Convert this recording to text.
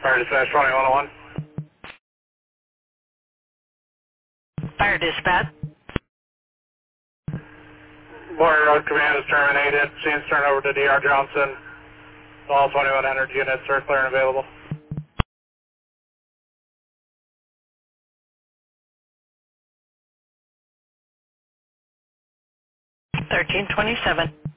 Fire dispatch 2101. Fire dispatch. Boyer Road Command is terminated. Scene's turned over to DR Johnson. All 2100 units are clear and available. 1327.